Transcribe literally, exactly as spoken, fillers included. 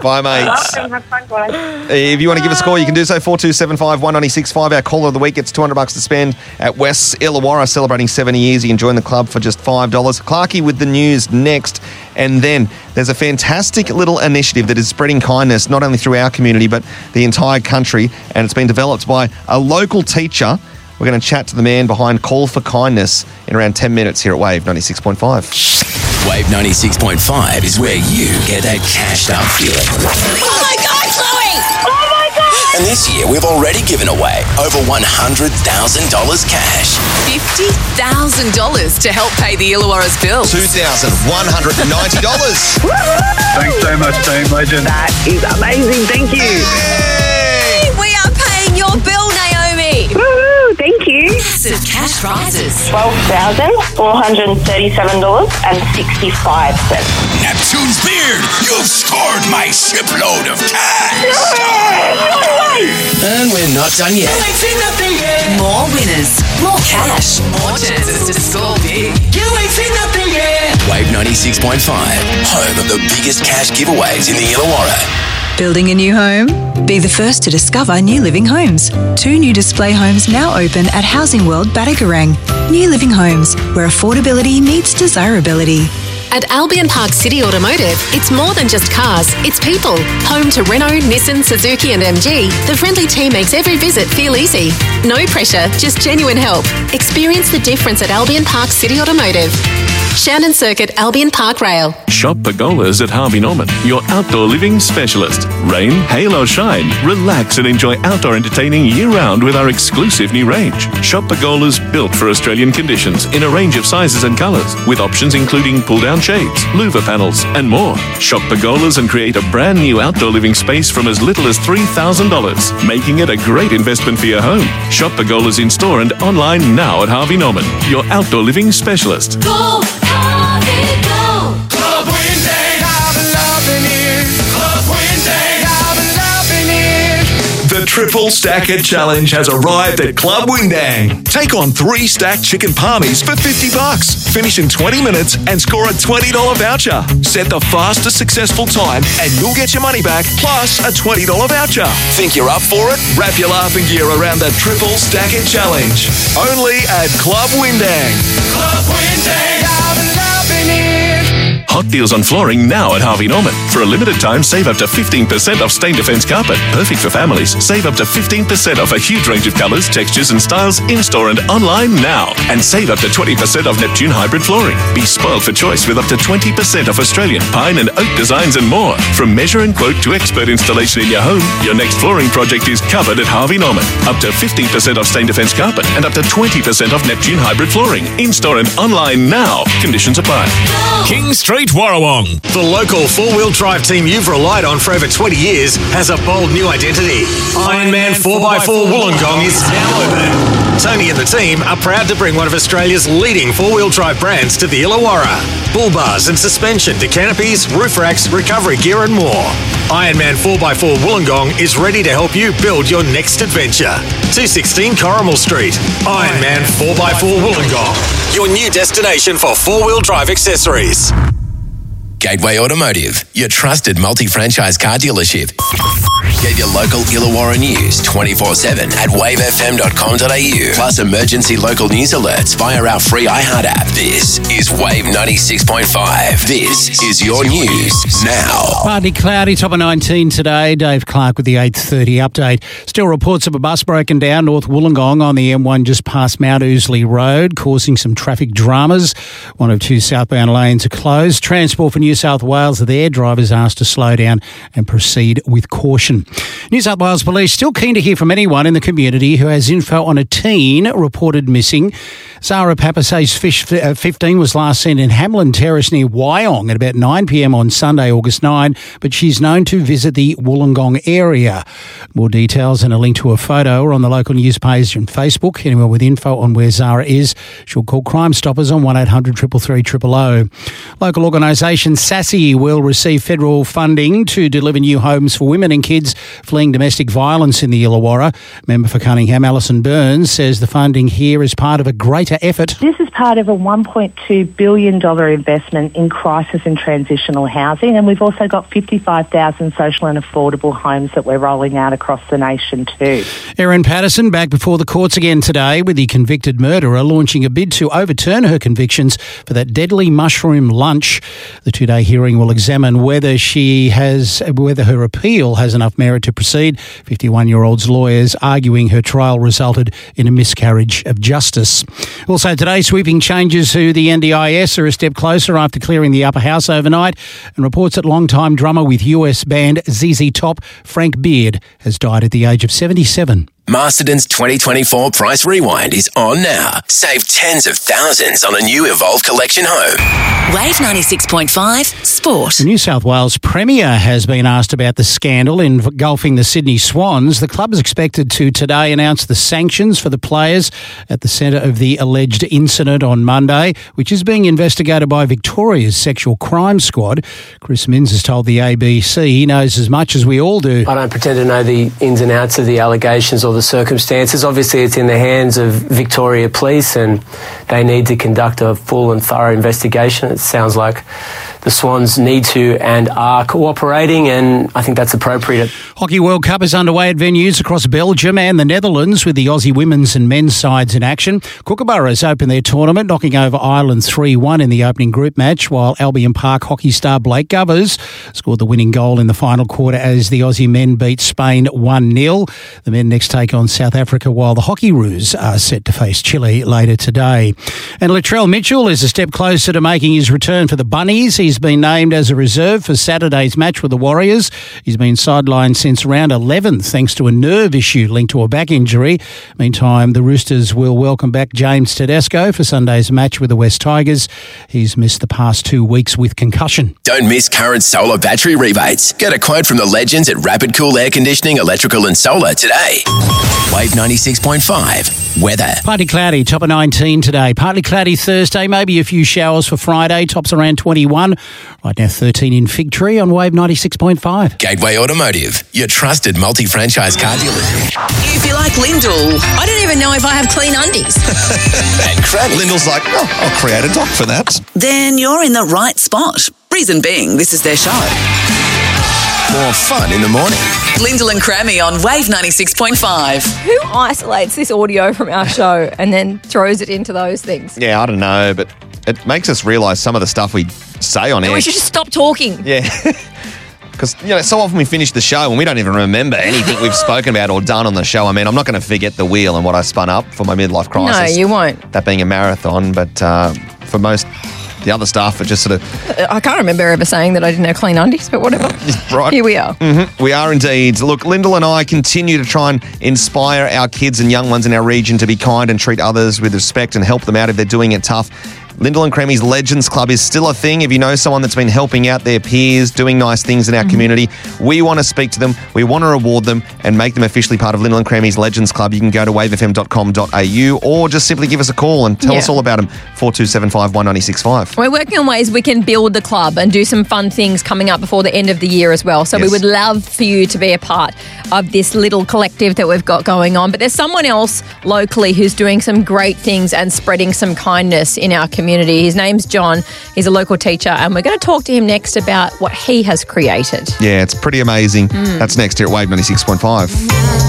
Bye, mates. Welcome. Have fun, guys. If you want to give us a call, you can do so. four two seven five, one nine six five. Our caller of the week gets two hundred bucks to spend at West's Illawarra, celebrating seventy years. You can join the club for just five dollars. Clarkie with the news next. And then there's a fantastic little initiative that is spreading kindness, not only through our community, but the entire country. And it's been developed by a local teacher. We're going to chat to the man behind Call for Kindness in around ten minutes here at Wave ninety-six point five. Wave ninety-six point five is where you get that cashed up feeling. Oh my God, Chloe! Oh my God! And this year, we've already given away over one hundred thousand dollars cash. fifty thousand dollars to help pay the Illawarra's bill. two thousand one hundred ninety dollars. Thanks so much, Team Legend. That is amazing. Thank you. Hey! We are paying your bill, Naomi. Woohoo! Thank you. Massive cash prizes. twelve thousand four hundred thirty-seven dollars and sixty-five cents. Neptune's beard, you've scored my shipload of cash. And we're not done yet. More winners, more cash, more chances to score big. Wave ninety-six point five, home of the biggest cash giveaways in the Illawarra. Building a new home? Be the first to discover New Living Homes. Two new display homes now open at Housing World, Batagarang. New Living Homes, where affordability meets desirability. At Albion Park City Automotive, it's more than just cars, it's people. Home to Renault, Nissan, Suzuki and M G, the friendly team makes every visit feel easy. No pressure, just genuine help. Experience the difference at Albion Park City Automotive. Shannon Circuit, Albion Park Rail. Shop Pergolas at Harvey Norman, your outdoor living specialist. Rain, hail or shine, relax and enjoy outdoor entertaining year-round with our exclusive new range. Shop Pergolas built for Australian conditions in a range of sizes and colours, with options including pull-down shades, louver panels and more. Shop Pergolas and create a brand new outdoor living space from as little as three thousand dollars, making it a great investment for your home. Shop Pergolas in store and online now at Harvey Norman, your outdoor living specialist. Go, Harvey, go! Club Wednesday, I've been loving it. Club Wednesday, I've been loving it. The Triple Stacker Challenge has arrived at Club Windang. Take on three stacked chicken palmies for fifty bucks. Finish in twenty minutes and score a twenty dollars voucher. Set the fastest successful time and you'll get your money back plus a twenty dollars voucher. Think you're up for it? Wrap your laughing gear around the Triple Stacker Challenge. Only at Club Windang. Club Wednesday, I've been loving it. Hot deals on flooring now at Harvey Norman. For a limited time, save up to fifteen percent off Stain Defence carpet. Perfect for families. Save up to fifteen percent off a huge range of colours, textures and styles in-store and online now. And save up to twenty percent off Neptune hybrid flooring. Be spoiled for choice with up to twenty percent off Australian, pine and oak designs and more. From measure and quote to expert installation in your home, your next flooring project is covered at Harvey Norman. Up to fifteen percent off Stain Defence carpet and up to twenty percent off Neptune hybrid flooring. In-store and online now. Conditions apply. King Street, Warrawong. The local four-wheel drive team you've relied on for over twenty years has a bold new identity. Ironman four by four Wollongong is now open. Tony and the team are proud to bring one of Australia's leading four-wheel drive brands to the Illawarra. Bull bars and suspension to canopies, roof racks, recovery gear and more. Ironman four by four Wollongong is ready to help you build your next adventure. two sixteen Corrimal Street. Ironman four by four Wollongong. Your new destination for four-wheel drive accessories. Gateway Automotive, your trusted multi-franchise car dealership. Get your local Illawarra news twenty-four seven at wave f m dot com dot a u. Plus emergency local news alerts via our free iHeart app. This is Wave ninety-six point five. This is your news now. Partly cloudy, top of nineteen today. Dave Clark with the eight thirty update. Still reports of a bus broken down North Wollongong on the M one just past Mount Ousley Road, causing some traffic dramas. One of two southbound lanes are closed. Transport for New South Wales are there. Drivers asked to slow down and proceed with caution. New South Wales Police still keen to hear from anyone in the community who has info on a teen reported missing. Zara Papasay's Fish fifteen was last seen in Hamlin Terrace near Wyong at about nine p m on Sunday, August ninth, but she's known to visit the Wollongong area. More details and a link to a photo are on the local news page and Facebook. Anyone with info on where Zara is should call Crime Stoppers on one eight hundred three three three zero zero. Local organisation Sassy will receive federal funding to deliver new homes for women and kids fleeing domestic violence in the Illawarra. Member for Cunningham, Alison Burns, says the funding here is part of a greater greater effort. This is part of a one point two billion dollars investment in crisis and transitional housing, and we've also got fifty-five thousand social and affordable homes that we're rolling out across the nation too. Erin Patterson back before the courts again today with the convicted murderer launching a bid to overturn her convictions for that deadly mushroom lunch. The two-day hearing will examine whether she has, whether her appeal has enough merit to proceed. fifty-one-year-old's lawyers arguing her trial resulted in a miscarriage of justice. Also today, sweeping changes to the N D I S are a step closer after clearing the upper house overnight, and reports that longtime drummer with U S band Z Z Top, Frank Beard, has died at the age of seventy-seven. Masterton's twenty twenty-four Price Rewind is on now. Save tens of thousands on a new Evolve Collection home. Wave ninety-six point five Sport. The New South Wales Premier has been asked about the scandal engulfing the Sydney Swans. The club is expected to today announce the sanctions for the players at the centre of the alleged incident on Monday, which is being investigated by Victoria's Sexual Crime Squad. Chris Minns has told the A B C he knows as much as we all do. I don't pretend to know the ins and outs of the allegations or the circumstances. Obviously, it's in the hands of Victoria Police and they need to conduct a full and thorough investigation. It sounds like the Swans need to and are cooperating, and I think that's appropriate. Hockey World Cup is underway at venues across Belgium and the Netherlands with the Aussie women's and men's sides in action. Kookaburras open their tournament, knocking over Ireland three one in the opening group match, while Albion Park hockey star Blake Govers scored the winning goal in the final quarter as the Aussie men beat Spain one nil. The men next take on South Africa, while the Hockey Roos are set to face Chile later today. And Latrell Mitchell is a step closer to making his return for the Bunnies. He's been named as a reserve for Saturday's match with the Warriors. He's been sidelined since round eleven thanks to a nerve issue linked to a back injury. Meantime, the Roosters will welcome back James Tedesco for Sunday's match with the West Tigers. He's missed the past two weeks with concussion. Don't miss current solar battery rebates. Get a quote from the legends at Rapid Cool Air Conditioning, Electrical and Solar today. Wave ninety-six point five. Weather. Partly cloudy, top of nineteen today. Partly cloudy Thursday, maybe a few showers for Friday. Tops around twenty-one. Right now thirteen in Fig Tree on Wave ninety-six point five. Gateway Automotive, your trusted multi-franchise car dealership. If you like Lyndall, I don't even know if I have clean undies. And Cradley. Lyndall's like, oh, I'll create a doc for that. Then you're in the right spot. Reason being, this is their show. More fun in the morning. Lyndall and Crammy on Wave ninety-six point five. Who isolates this audio from our show and then throws it into those things? Yeah, I don't know, but it makes us realise some of the stuff we say on And air. we should just stop talking. Yeah. Because, you know, so often we finish the show and we don't even remember anything we've spoken about or done on the show. I mean, I'm not going to forget the wheel and what I spun up for my midlife crisis. No, you won't. That being a marathon, but uh, for most, the other stuff, it just sort of... I can't remember ever saying that I didn't have clean undies, but whatever. Right. Here we are. Mm-hmm. We are indeed. Look, Lyndall and I continue to try and inspire our kids and young ones in our region to be kind and treat others with respect and help them out if they're doing it tough. Lyndall and Cremmy's Legends Club is still a thing. If you know someone that's been helping out their peers, doing nice things in our mm-hmm. community, we want to speak to them, we want to reward them and make them officially part of Lyndall and Cremmy's Legends Club. You can go to wave f m dot com dot a u or just simply give us a call and tell yeah. us all about them. four two seven five, one nine six five. We're working on ways we can build the club and do some fun things coming up before the end of the year as well. So Yes. we would love for you to be a part of this little collective that we've got going on. But there's someone else locally who's doing some great things and spreading some kindness in our community. His name's John. He's a local teacher and we're going to talk to him next about what he has created. Yeah, it's pretty amazing. Mm. That's next here at Wave ninety-six point five.